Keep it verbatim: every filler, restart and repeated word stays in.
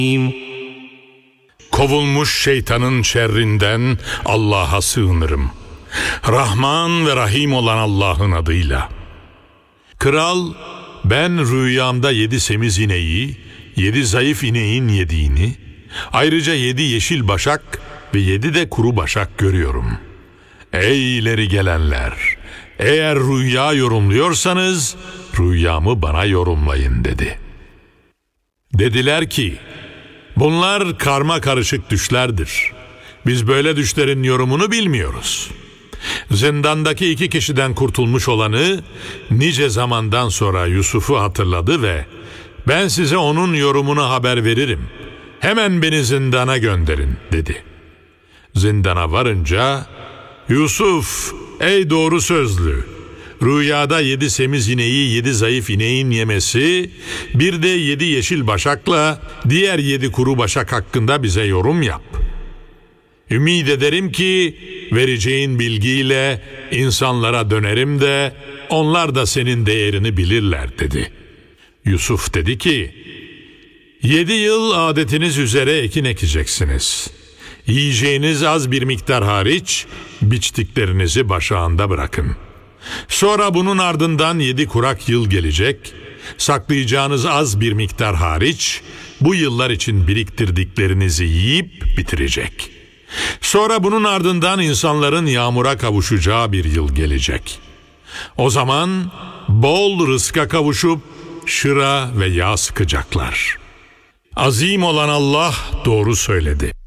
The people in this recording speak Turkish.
Kovulmuş şeytanın şerrinden Allah'a sığınırım. Rahman ve Rahim olan Allah'ın adıyla. Kral, ben rüyamda yedi semiz ineği, yedi zayıf ineğin yediğini, ayrıca yedi yeşil başak ve yedi de kuru başak görüyorum. Ey ileri gelenler! Eğer rüya yorumluyorsanız, rüyamı bana yorumlayın dedi. Dediler ki, bunlar karma karışık düşlerdir. Biz böyle düşlerin yorumunu bilmiyoruz. Zindandaki iki kişiden kurtulmuş olanı, nice zamandan sonra Yusuf'u hatırladı ve ben size onun yorumunu haber veririm. Hemen beni zindana gönderin dedi. Zindana varınca, Yusuf, ey doğru sözlü, rüyada yedi semiz ineği yedi zayıf ineğin yemesi, bir de yedi yeşil başakla diğer yedi kuru başak hakkında bize yorum yap. Ümid ederim ki vereceğin bilgiyle insanlara dönerim de onlar da senin değerini bilirler dedi. Yusuf dedi ki, yedi yıl adetiniz üzere ekin ekeceksiniz. Yiyeceğiniz az bir miktar hariç biçtiklerinizi başağında bırakın. Sonra bunun ardından yedi kurak yıl gelecek. Saklayacağınız az bir miktar hariç bu yıllar için biriktirdiklerinizi yiyip bitirecek. Sonra bunun ardından insanların yağmura kavuşacağı bir yıl gelecek. O zaman bol rızka kavuşup şıra ve yağ sıkacaklar. Azim olan Allah doğru söyledi.